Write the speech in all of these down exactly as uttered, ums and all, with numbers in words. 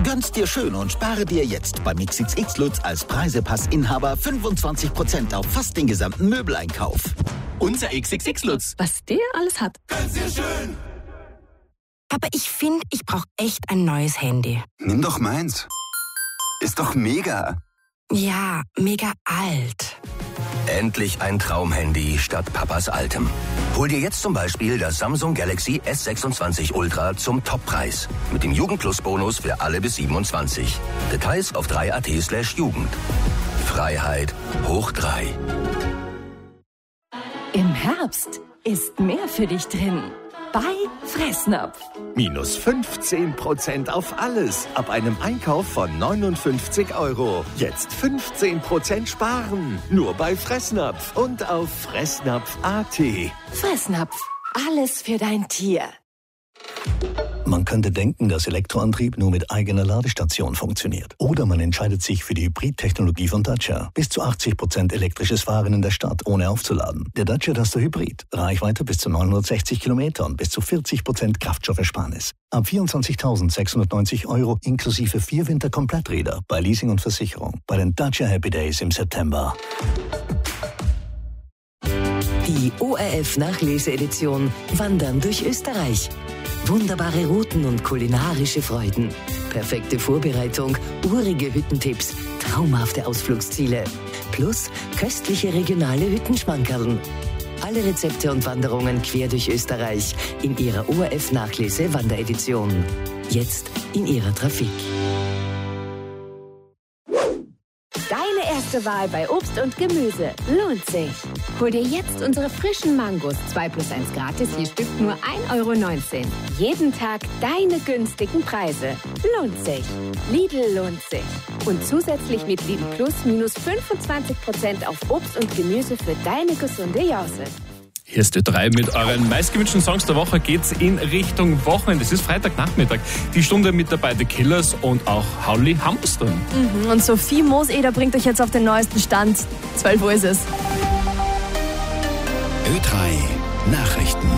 Gönn's dir schön und spare dir jetzt beim X X X Lutz als Preisepass-Inhaber fünfundzwanzig Prozent auf fast den gesamten Möbeleinkauf. Unser X X X Lutz. Was der alles hat. Gönn's dir schön. Aber ich finde, ich brauche echt ein neues Handy. Nimm doch meins. Ist doch mega. Ja, mega alt. Endlich ein Traumhandy statt Papas altem. Hol dir jetzt zum Beispiel das Samsung Galaxy S sechsundzwanzig Ultra zum Toppreis. Mit dem Jugendplus-Bonus für alle bis siebenundzwanzig. Details auf drei punkt at slash Jugend. Freiheit hoch drei. Im Herbst ist mehr für dich drin. Bei Fressnapf. Minus fünfzehn Prozent auf alles ab einem Einkauf von neunundfünfzig Euro. Jetzt fünfzehn Prozent sparen. Nur bei Fressnapf und auf fressnapf punkt at. Fressnapf. Alles für dein Tier. Man könnte denken, dass Elektroantrieb nur mit eigener Ladestation funktioniert. Oder man entscheidet sich für die Hybrid-Technologie von Dacia. Bis zu achtzig Prozent elektrisches Fahren in der Stadt, ohne aufzuladen. Der Dacia Duster Hybrid. Reichweite bis zu neunhundertsechzig Kilometer und bis zu vierzig Prozent Kraftstoffersparnis. Ab vierundzwanzigtausendsechshundertneunzig Euro inklusive vier Winter-Kompletträder bei Leasing und Versicherung. Bei den Dacia Happy Days im September. Die O R F-Nachleseedition Wandern durch Österreich. Wunderbare Routen und kulinarische Freuden. Perfekte Vorbereitung, urige Hüttentipps, traumhafte Ausflugsziele. Plus köstliche regionale Hüttenschmankerln. Alle Rezepte und Wanderungen quer durch Österreich in ihrer O R F-Nachlese-Wanderedition. Jetzt in ihrer Trafik. Deine erste Wahl bei Obst und Gemüse lohnt sich. Hol dir jetzt unsere frischen Mangos zwei plus eins gratis, je Stück nur ein Euro neunzehn. Jeden Tag deine günstigen Preise. Lohnt sich. Lidl lohnt sich. Und zusätzlich mit Lidl Plus minus fünfundzwanzig Prozent auf Obst und Gemüse für deine gesunde Jause. Hier ist Ö drei mit euren meistgewünschten Songs der Woche. Geht's in Richtung Wochenende. Es ist Freitagnachmittag. Die Stunde mit dabei The Killers und auch Holly Humberstone. Mhm. Und Sophie Mooseder bringt euch jetzt auf den neuesten Stand. zwölf Uhr ist es. Ö drei Nachrichten.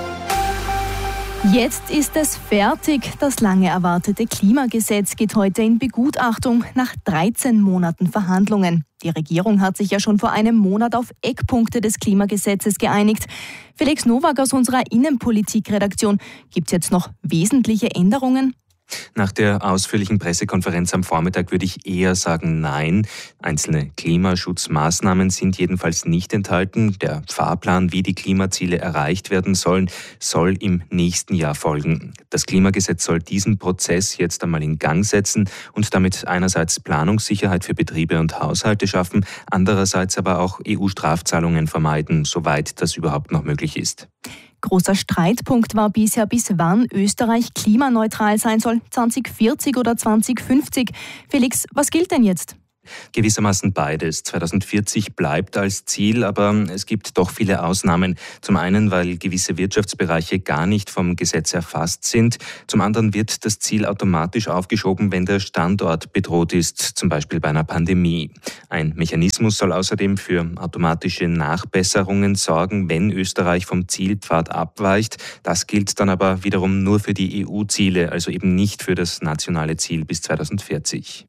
Jetzt ist es fertig. Das lange erwartete Klimagesetz geht heute in Begutachtung nach dreizehn Monaten Verhandlungen. Die Regierung hat sich ja schon vor einem Monat auf Eckpunkte des Klimagesetzes geeinigt. Felix Nowak aus unserer Innenpolitikredaktion. Gibt es jetzt noch wesentliche Änderungen? Nach der ausführlichen Pressekonferenz am Vormittag würde ich eher sagen, nein. Einzelne Klimaschutzmaßnahmen sind jedenfalls nicht enthalten. Der Fahrplan, wie die Klimaziele erreicht werden sollen, soll im nächsten Jahr folgen. Das Klimagesetz soll diesen Prozess jetzt einmal in Gang setzen und damit einerseits Planungssicherheit für Betriebe und Haushalte schaffen, andererseits aber auch E U-Strafzahlungen vermeiden, soweit das überhaupt noch möglich ist. Großer Streitpunkt war bisher, bis wann Österreich klimaneutral sein soll, zwanzig vierzig oder zwanzig fünfzig. Felix, was gilt denn jetzt? Gewissermaßen beides. zwanzig vierzig bleibt als Ziel, aber es gibt doch viele Ausnahmen. Zum einen, weil gewisse Wirtschaftsbereiche gar nicht vom Gesetz erfasst sind. Zum anderen wird das Ziel automatisch aufgeschoben, wenn der Standort bedroht ist, zum Beispiel bei einer Pandemie. Ein Mechanismus soll außerdem für automatische Nachbesserungen sorgen, wenn Österreich vom Zielpfad abweicht. Das gilt dann aber wiederum nur für die E U-Ziele, also eben nicht für das nationale Ziel bis zwanzig vierzig.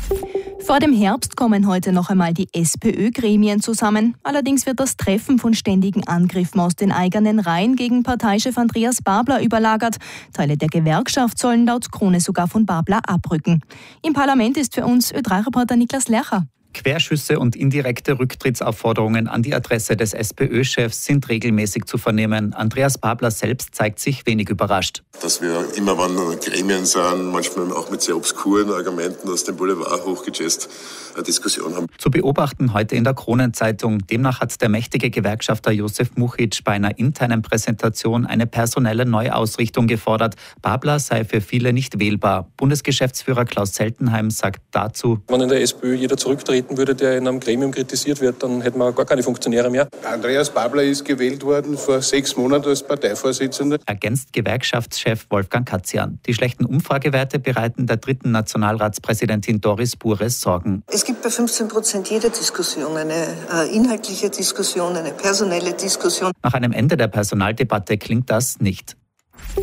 Vor dem Herbst kommen heute noch einmal die SPÖ-Gremien zusammen. Allerdings wird das Treffen von ständigen Angriffen aus den eigenen Reihen gegen Parteichef Andreas Babler überlagert. Teile der Gewerkschaft sollen laut Krone sogar von Babler abrücken. Im Parlament ist für uns Ö drei Reporter Niklas Lercher. Querschüsse und indirekte Rücktrittsaufforderungen an die Adresse des SPÖ-Chefs sind regelmäßig zu vernehmen. Andreas Babler selbst zeigt sich wenig überrascht. Dass wir immer, wann Gremien sind, manchmal auch mit sehr obskuren Argumenten aus dem Boulevard hochgejazzt, eine Diskussion haben. Zu beobachten heute in der Kronenzeitung. Demnach hat der mächtige Gewerkschafter Josef Muchic bei einer internen Präsentation eine personelle Neuausrichtung gefordert. Babler sei für viele nicht wählbar. Bundesgeschäftsführer Klaus Seltenheim sagt dazu: Wenn in der SPÖ jeder zurücktritt, würde, der in einem Gremium kritisiert wird, dann hätten wir gar keine Funktionäre mehr. Andreas Babler ist gewählt worden vor sechs Monaten als Parteivorsitzender. Ergänzt Gewerkschaftschef Wolfgang Katzian. Die schlechten Umfragewerte bereiten der dritten Nationalratspräsidentin Doris Bures Sorgen. Es gibt bei fünfzehn Prozent jeder Diskussion eine äh, inhaltliche Diskussion, eine personelle Diskussion. Nach einem Ende der Personaldebatte klingt das nicht.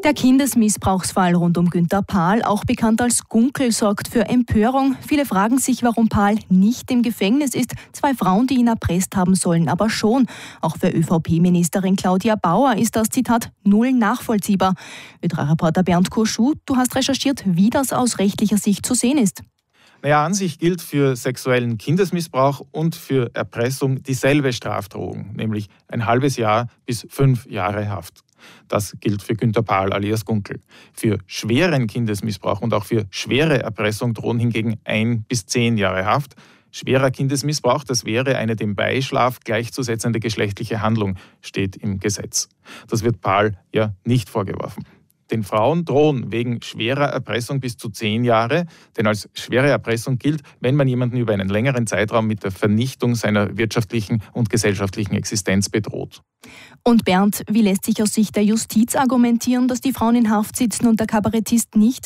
Der Kindesmissbrauchsfall rund um Günter Pahl, auch bekannt als Gunkel, sorgt für Empörung. Viele fragen sich, warum Pahl nicht im Gefängnis ist. Zwei Frauen, die ihn erpresst haben sollen, aber schon. Auch für Ö V P-Ministerin Claudia Bauer ist das, Zitat, null nachvollziehbar. Ö drei Reporter Bernd Kurschut, du hast recherchiert, wie das aus rechtlicher Sicht zu sehen ist. Naja, an sich gilt für sexuellen Kindesmissbrauch und für Erpressung dieselbe Strafdrohung, nämlich ein halbes Jahr bis fünf Jahre Haft. Das gilt für Günter Pahl alias Gunkel. Für schweren Kindesmissbrauch und auch für schwere Erpressung drohen hingegen ein bis zehn Jahre Haft. Schwerer Kindesmissbrauch, das wäre eine dem Beischlaf gleichzusetzende geschlechtliche Handlung, steht im Gesetz. Das wird Pahl ja nicht vorgeworfen. Den Frauen drohen wegen schwerer Erpressung bis zu zehn Jahre, denn als schwere Erpressung gilt, wenn man jemanden über einen längeren Zeitraum mit der Vernichtung seiner wirtschaftlichen und gesellschaftlichen Existenz bedroht. Und Bernd, wie lässt sich aus Sicht der Justiz argumentieren, dass die Frauen in Haft sitzen und der Kabarettist nicht?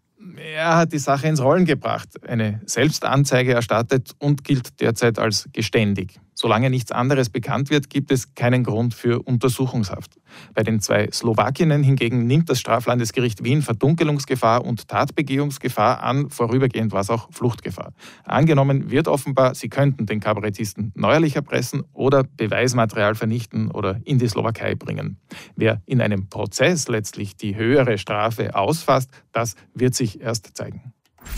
Er hat die Sache ins Rollen gebracht, eine Selbstanzeige erstattet und gilt derzeit als geständig. Solange nichts anderes bekannt wird, gibt es keinen Grund für Untersuchungshaft. Bei den zwei Slowakinnen hingegen nimmt das Straflandesgericht Wien Verdunkelungsgefahr und Tatbegehungsgefahr an, vorübergehend war es auch Fluchtgefahr. Angenommen wird offenbar, sie könnten den Kabarettisten neuerlich erpressen oder Beweismaterial vernichten oder in die Slowakei bringen. Wer in einem Prozess letztlich die höhere Strafe ausfasst, das wird sich erst zeigen.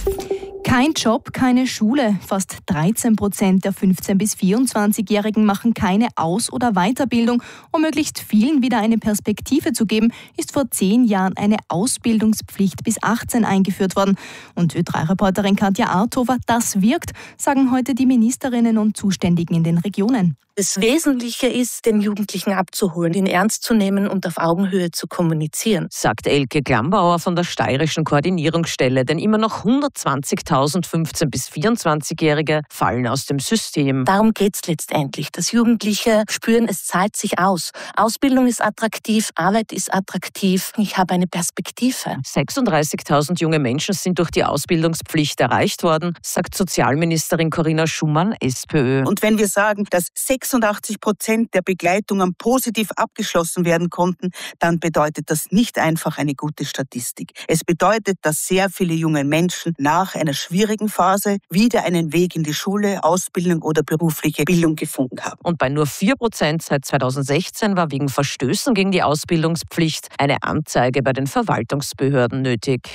Kein Job, keine Schule. Fast dreizehn Prozent der fünfzehn- bis vierundzwanzigjährigen machen keine Aus- oder Weiterbildung. Um möglichst vielen wieder eine Perspektive zu geben, ist vor zehn Jahren eine Ausbildungspflicht bis achtzehn eingeführt worden. Und Ö drei Reporterin Katja Arthofer, das wirkt, sagen heute die Ministerinnen und Zuständigen in den Regionen. Das Wesentliche ist, den Jugendlichen abzuholen, ihn ernst zu nehmen und auf Augenhöhe zu kommunizieren, sagt Elke Glambauer von der Steirischen Koordinierungsstelle. Denn immer noch hundertzwanzigtausend fünfzehn- bis vierundzwanzigjährige fallen aus dem System. Darum geht es letztendlich, dass Jugendliche spüren, es zahlt sich aus. Ausbildung ist attraktiv, Arbeit ist attraktiv, ich habe eine Perspektive. sechsunddreißigtausend junge Menschen sind durch die Ausbildungspflicht erreicht worden, sagt Sozialministerin Corinna Schumann, SPÖ. Und wenn wir sagen, dass sechsundachtzig Prozent der Begleitungen positiv abgeschlossen werden konnten, dann bedeutet das nicht einfach eine gute Statistik. Es bedeutet, dass sehr viele junge Menschen nach einer schwierigen Phase wieder einen Weg in die Schule, Ausbildung oder berufliche Bildung gefunden haben. Und bei nur vier Prozent seit zweitausendsechzehn war wegen Verstößen gegen die Ausbildungspflicht eine Anzeige bei den Verwaltungsbehörden nötig.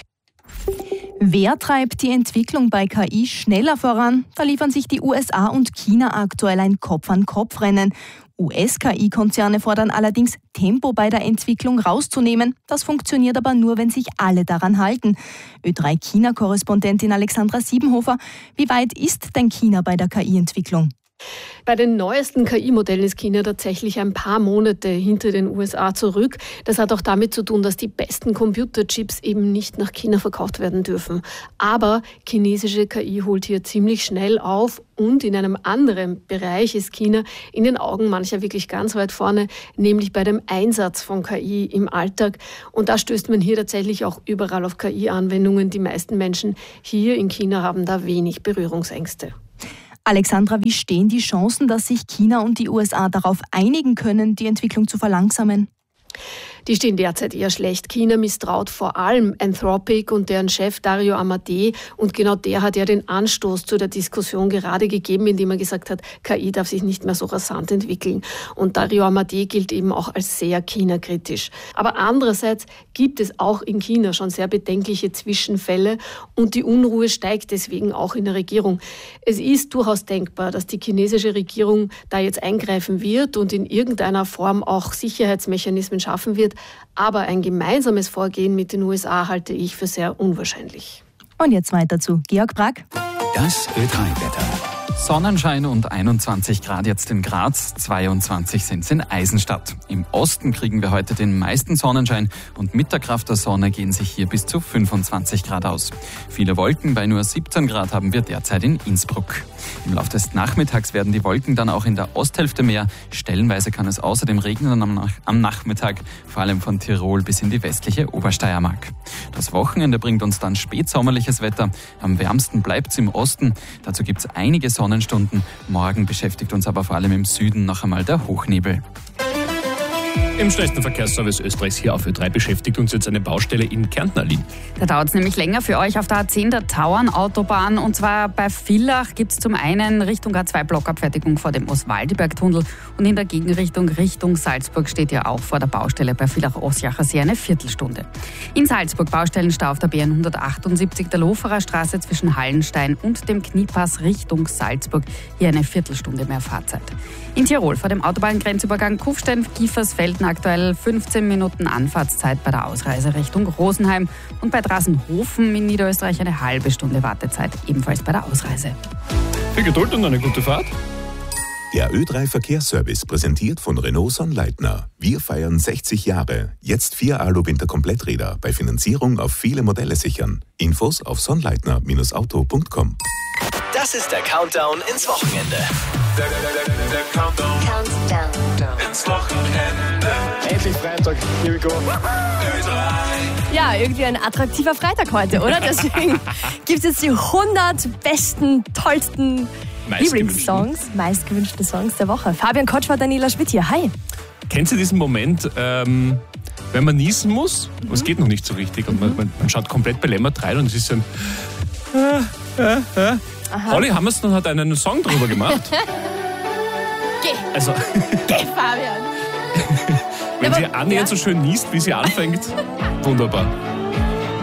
Wer treibt die Entwicklung bei K I schneller voran? Da liefern sich die U S A und China aktuell ein Kopf-an-Kopf-Rennen. U S-K I-Konzerne fordern allerdings, Tempo bei der Entwicklung rauszunehmen. Das funktioniert aber nur, wenn sich alle daran halten. Ö drei China-Korrespondentin Alexandra Siebenhofer, wie weit ist denn China bei der K I-Entwicklung? Bei den neuesten K I-Modellen ist China tatsächlich ein paar Monate hinter den U S A zurück. Das hat auch damit zu tun, dass die besten Computerchips eben nicht nach China verkauft werden dürfen. Aber chinesische K I holt hier ziemlich schnell auf und in einem anderen Bereich ist China in den Augen mancher wirklich ganz weit vorne, nämlich bei dem Einsatz von K I im Alltag. Und da stößt man hier tatsächlich auch überall auf K I-Anwendungen. Die meisten Menschen hier in China haben da wenig Berührungsängste. Alexandra, wie stehen die Chancen, dass sich China und die U S A darauf einigen können, die Entwicklung zu verlangsamen? Die stehen derzeit eher schlecht. China misstraut vor allem Anthropic und deren Chef Dario Amodei. Und genau der hat ja den Anstoß zu der Diskussion gerade gegeben, indem er gesagt hat, K I darf sich nicht mehr so rasant entwickeln. Und Dario Amodei gilt eben auch als sehr China-kritisch. Aber andererseits gibt es auch in China schon sehr bedenkliche Zwischenfälle und die Unruhe steigt deswegen auch in der Regierung. Es ist durchaus denkbar, dass die chinesische Regierung da jetzt eingreifen wird und in irgendeiner Form auch Sicherheitsmechanismen schaffen wird. Aber ein gemeinsames Vorgehen mit den U S A halte ich für sehr unwahrscheinlich. Und jetzt weiter zu Georg Brack. Das Ö drei Wetter. Sonnenschein und einundzwanzig Grad jetzt in Graz, zweiundzwanzig sind es in Eisenstadt. Im Osten kriegen wir heute den meisten Sonnenschein und mit der Kraft der Sonne gehen sich hier bis zu fünfundzwanzig Grad aus. Viele Wolken, bei nur siebzehn Grad haben wir derzeit in Innsbruck. Im Laufe des Nachmittags werden die Wolken dann auch in der Osthälfte mehr. Stellenweise kann es außerdem regnen am, am Nachmittag, vor allem von Tirol bis in die westliche Obersteiermark. Das Wochenende bringt uns dann spätsommerliches Wetter. Am wärmsten bleibt es im Osten. Dazu gibt es einige Sonnenstunden. Morgen beschäftigt uns aber vor allem im Süden noch einmal der Hochnebel. Im schnellsten Verkehrsservice Österreichs hier auf Ö drei beschäftigt uns jetzt eine Baustelle in Kärnten, Aline. Da dauert es nämlich länger für euch auf der A zehn, der Tauernautobahn. Und zwar bei Villach gibt es zum einen Richtung A zwei Blockabfertigung vor dem Oswaldiberg-Tunnel und in der Gegenrichtung Richtung Salzburg steht ja auch vor der Baustelle bei Villach-Osjacher See eine Viertelstunde. In Salzburg Baustellenstau auf der B hundertachtundsiebzig der Loferer Straße zwischen Hallenstein und dem Kniepass Richtung Salzburg. Hier eine Viertelstunde mehr Fahrzeit. In Tirol vor dem Autobahngrenzübergang Kufstein-Kiefersfelden aktuell fünfzehn Minuten Anfahrtszeit bei der Ausreise Richtung Rosenheim und bei Drasenhofen in Niederösterreich eine halbe Stunde Wartezeit, ebenfalls bei der Ausreise. Viel Geduld und eine gute Fahrt. Der Ö drei Verkehrsservice präsentiert von Renault Sonnleitner. Wir feiern sechzig Jahre. Jetzt vier Alu-Winter-Kompletträder bei Finanzierung auf viele Modelle sichern. Infos auf sonnleitner Auto punkt com. Das ist der Countdown ins Wochenende. Der, der, der, der Countdown. Countdown ins Wochenende. Endlich Freitag, here we go. Ö drei. Ja, irgendwie ein attraktiver Freitag heute, oder? Deswegen gibt es jetzt die hundert besten, tollsten Lieblingssongs, meistgewünschte Songs der Woche. Fabian Kotsch war Daniela Schmidt hier. Hi. Kennst du diesen Moment, ähm, wenn man niesen muss? Mhm. Es geht noch nicht so richtig und man, man, man schaut komplett belämmert rein und es ist so ein... Äh, äh, äh. Holly Hammerstein hat einen Song drüber gemacht. Geh. Also, Geh, Fabian. wenn sie annähernd so schön niest, wie sie anfängt, wunderbar.